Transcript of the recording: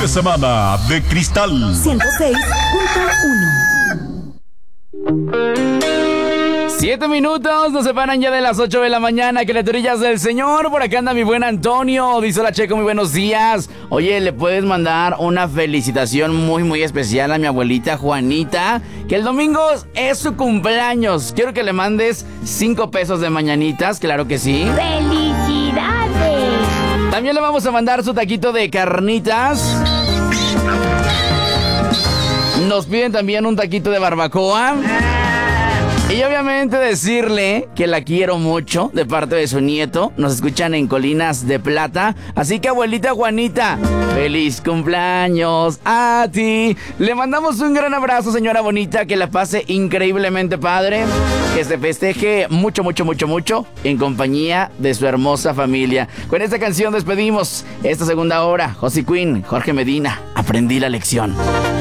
de semana de Cristal 106.1. 7 minutos nos separan ya de las 8 de la mañana, criaturillas del Señor. Por acá anda mi buen Antonio. Dice hola Checo, muy buenos días. Oye, ¿le puedes mandar una felicitación muy especial a mi abuelita Juanita? Que el domingo es su cumpleaños. Quiero que le mandes 5 pesos de mañanitas, claro que sí. ¡Felicidades! También le vamos a mandar su taquito de carnitas. Nos piden también un taquito de barbacoa. Y obviamente decirle que la quiero mucho de parte de su nieto. Nos escuchan en Colinas de Plata. Así que abuelita Juanita, feliz cumpleaños a ti. Le mandamos un gran abrazo, señora bonita. Que la pase increíblemente padre. Que se festeje mucho en compañía de su hermosa familia. Con esta canción despedimos esta segunda hora. José Queen, Jorge Medina, aprendí la lección.